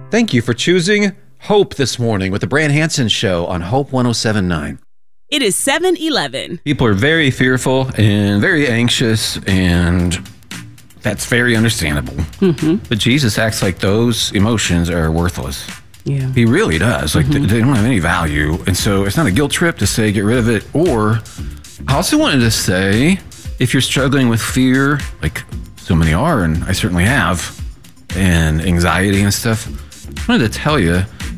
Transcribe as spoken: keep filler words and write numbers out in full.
Thank you for choosing Hope this morning with the Brand Hansen Show on Hope one oh seven point nine. It is seven eleven. People are very fearful and very anxious, and that's very understandable. Mm-hmm. But Jesus acts like those emotions are worthless. Yeah. He really does. Like, mm-hmm. they, they don't have any value. And so it's not a guilt trip to say get rid of it. Or I also wanted to say, if you're struggling with fear, like so many are, and I certainly have, and anxiety and stuff, I wanted to tell you